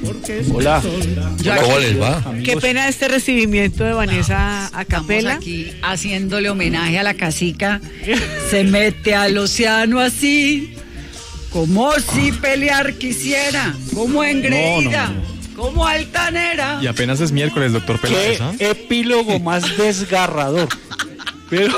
Hola. ¿Cómo les va? Qué pena este recibimiento de Vanessa a capela. Estamos aquí haciéndole homenaje a la cacica. Se mete al océano así, como si pelear quisiera, como engreída, como altanera. Y apenas es miércoles, doctor Peláez, ¿ah? Qué epílogo más desgarrador. Pero...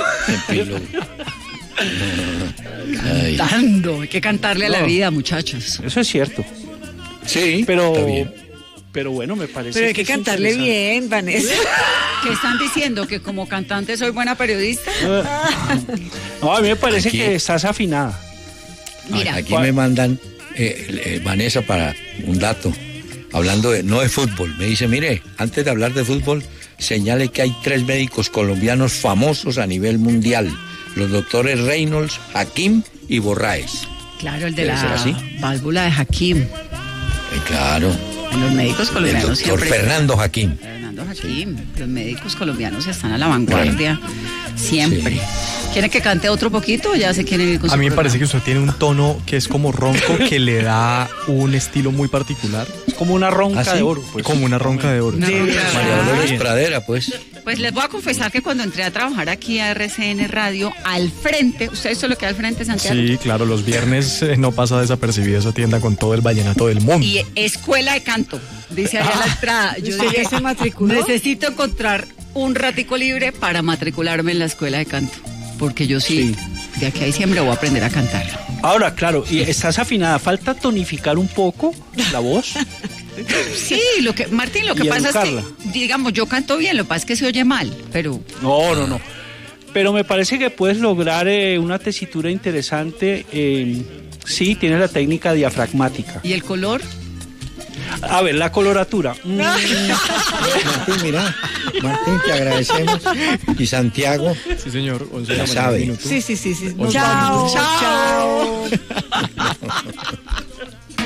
Cantando, hay que cantarle a la vida, muchachos. Eso es cierto. Sí, Pero, está bien. pero bueno, me parece Pero hay que es cantarle interesante. bien, Vanessa. ¿Qué están diciendo? ¿Que como cantante soy buena periodista? No, a mí me parece Aquí. que estás afinada. Mira, Aquí me mandan, Vanessa, para un dato, hablando no de fútbol. Me dice, mire, antes de hablar de fútbol, señale que hay 3 médicos colombianos famosos a nivel mundial. Los doctores Reynolds, Hakim y Borraes. claro, el de ¿Debe ser la así? válvula de Hakim. Claro, Los médicos el colombianos doctor siempre. Fernando Hakim. Fernando Hakim. Los médicos colombianos están a la vanguardia siempre. Sí. ¿Quieren que cante otro poquito o ya se quieren ir con A su mí me programa? parece que usted tiene un tono que es como ronco, que le da un estilo muy particular. Es como una ronca ¿Ah, sí? de oro. Pues. Como una ronca de oro. Una ronca de María oro. Dolores Pradera, pues. Pues les voy a confesar que cuando entré a trabajar aquí a RCN Radio, al frente, ¿ustedes solo que al frente, Santiago? Sí, claro, los viernes no pasa desapercibido esa tienda con todo el vallenato del mundo. Y escuela de canto, dice ahí a la entrada. Yo ¿Usted dije, ya se matriculó? necesito encontrar un ratico libre para matricularme en la escuela de canto. Porque yo sí, de aquí a diciembre voy a aprender a cantar. Ahora, claro, y estás afinada. Falta tonificar un poco la voz. Sí, Martín, lo que Y pasa educarla. es que, digamos, yo canto bien, lo que pasa es que se oye mal, pero No. Pero me parece que puedes lograr una tesitura interesante. Sí, tienes la técnica diafragmática. ¿y el color? A ver, la coloratura. Martín, mira, Martín, te agradecemos. Y Santiago, Sí, señor, 11 de la Ya mañana, sabe. minuto. Sí. Chao. Chao.